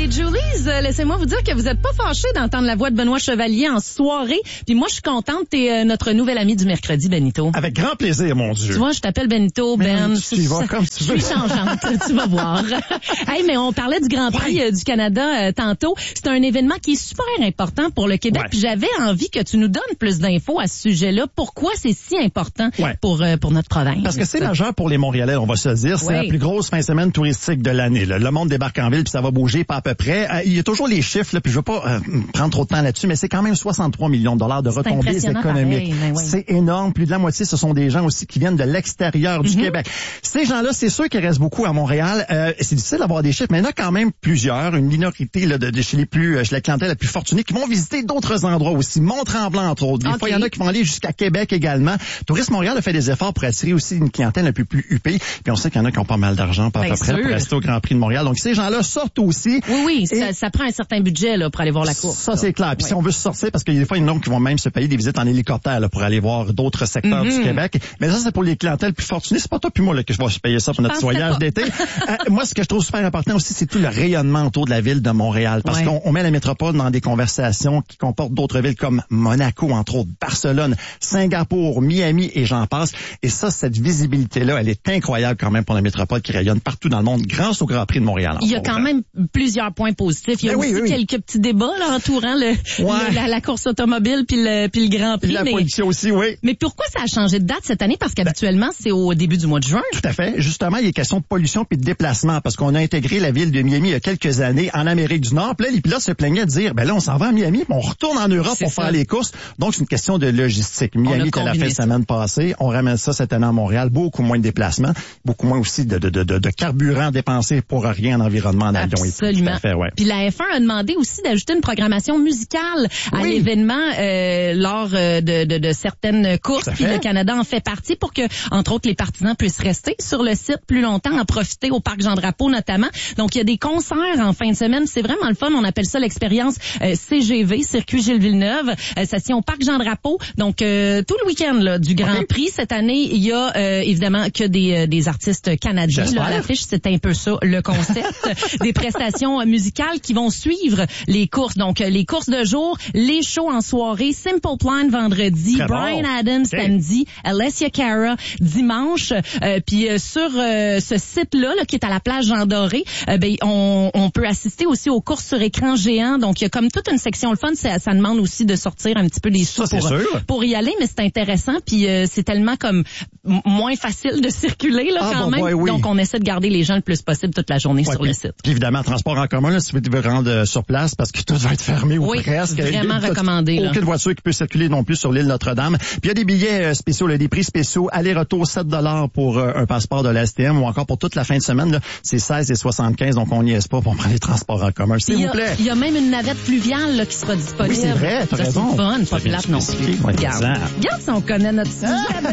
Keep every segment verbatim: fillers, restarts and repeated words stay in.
les Julies, euh, laissez-moi vous dire que vous n'êtes pas fâchés d'entendre la voix de Benoît Chevalier en soirée. Puis moi, je suis contente, t'es euh, notre nouvel ami du mercredi, Benito. Avec grand plaisir, mon Dieu. Tu vois, je t'appelle Benito, Ben. Mais tu y vas comme tu veux. Je suis changeante, tu vas voir. Hey, mais on parlait du Grand Prix ouais. euh, du Canada euh, tantôt. C'est un événement qui est super important pour le Québec. Ouais. Puis j'avais envie que tu nous donnes plus d'infos à ce sujet-là. Pourquoi c'est si important ouais. pour euh, pour notre province? Parce que c'est majeur pour les Montréalais, on va se le dire. C'est ouais. la plus grosse fin de semaine touristique de l'année. Là. Le monde débarque en ville, puis ça va bouger pas à peu près. Euh, il y a toujours les chiffres, là, puis je veux pas euh, prendre trop de temps là-dessus, mais c'est quand même soixante-trois millions de dollars de retombées économiques. Pareil, ouais. C'est énorme. Plus de la moitié, ce sont des gens aussi qui viennent de l'extérieur du mm-hmm. Québec. Ces gens-là, c'est sûr qu'ils restent beaucoup à Montréal. Euh, c'est difficile d'avoir des chiffres, mais il y en a quand même plusieurs, une minorité là, de, de chez les plus, chez la clientèle la plus fortunée, qui vont visiter d'autres endroits aussi. Mont-Tremblant, entre autres. Des okay. fois, il y en a qui vont aller jusqu'à Québec également. Tourisme Montréal a fait des efforts pour attirer aussi une clientèle un peu plus huppée. Puis on sait qu'il y en a qui ont pas mal d'argent, pas à peu près, pour rester au Grand Prix de Montréal. Donc ces gens-là sortent aussi. Oui, oui, et ça, ça prend un certain budget là pour aller voir la course. Ça, c'est clair. Puis oui. si on veut sortir, parce qu'il y a des fois, il y en a qui vont même se payer des visites en hélicoptère là, pour aller voir d'autres secteurs mm-hmm. du Québec. Mais ça, c'est pour les clientèles plus fortunées. C'est pas toi puis moi là, que je vais se payer ça pour notre voyage d'été. euh, moi, ce que je trouve super important aussi, c'est tout le rayonnement autour de la ville de Montréal. Parce ouais. qu'on on met la métropole dans des conversations qui comportent d'autres villes comme Monaco, entre autres, Barcelone, Singapour, Miami et j'en passe. Et ça, cette visibilité-là, elle est incroyable quand même pour la métropole qui rayonne partout dans le monde grâce au Grand Prix de Montréal. Il y a quand même plusieurs points positifs. Il y a ben aussi oui, oui, quelques oui. petits débats là, entourant le, ouais. le, la, la course automobile puis le, puis le Grand Prix. La mais, pollution aussi, oui. Mais pourquoi ça a changé de date cette année? Parce qu'habituellement, ben, c'est au début du mois de juin. Tout à fait. Justement, il y a question de pollution puis de déplacement parce qu'on a intégré la ville de Miami il y a quelques années en Amérique du Nord. Puis là, les pilotes se plaignaient de dire, ben là, on s'en va à Miami puis on retourne en Europe c'est pour ça. faire les courses. Donc, c'est une question de logistique. Miami était la fin de semaine passée. On ramène ça cette année à Montréal. Beaucoup moins de déplacements. Beaucoup moins aussi de, de, de, de, de carburant dépensé pour rien en environnement en avion. Absolument. Et tout, fait, ouais. Puis la F un a demandé aussi d'ajouter une programmation musicale à oui. l'événement euh, lors euh, de, de, de certaines courses. Puis le Canada en fait partie pour que, entre autres, les partisans puissent rester sur le site plus longtemps, en profiter au Parc Jean-Drapeau notamment. Donc, il y a des concerts en fin de semaine. C'est vraiment le fun. On appelle ça l'expérience euh, C G V, Circuit Gilles Villeneuve. Euh, ça se tient au Parc Jean-Drapeau. Donc, euh, tout le week-end là, du Grand okay. Prix. Cette année, il y a euh, évidemment que des, euh, des artistes canadiens. Là, à l'affiche, c'est un peu ça, le concept. Des prestations musicales qui vont suivre les courses. Donc, euh, les courses de jour, les shows en soirée, Simple Plan vendredi, Très Bryan bon. Adams okay. samedi, Alessia Cara dimanche. Euh, puis euh, sur euh, ce site-là, là, qui est à la plage Jean-Doré, euh, ben, on, on peut assister aussi aux courses sur écran géant. Donc, il y a comme toute une section le fun. Ça, ça demande aussi de sortir un petit peu des sous pour, pour y aller, mais c'est intéressant. Puis euh, c'est tellement comme m- moins facile de circuler là ah, quand bon, même. Ouais, oui. Donc, on essaie de garder les gens le plus possible toute la journée ouais, sur puis, le site. Puis évidemment, transport en commun, là, si tu veux rendre sur place, parce que tout va être fermé ou oui, presque. Vraiment il, recommandé. Aucune là. voiture qui peut circuler non plus sur l'île Notre-Dame. Puis il y a des billets spéciaux, là, des prix spéciaux, aller-retour sept dollars pour euh, un passeport de la S T M ou encore pour toute la fin de semaine, là, c'est seize et soixante-quinze, donc on n'y est pas pour prendre les transports en commun. S'il vous plaît. Il y a même une navette fluviale là, qui sera disponible. Oui, c'est vrai, t'as ça, raison. C'est fun, pas plate non plus. Ouais, Regarde. Regarde si on connaît notre sujet.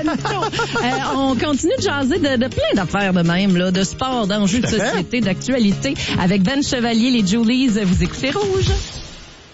euh, on continue de jaser de, de plein d'affaires de même, là, de sport, d'enjeux de société, d'actualité. Avec Ben Chevalier, les Julies, vous écoutez Rouge.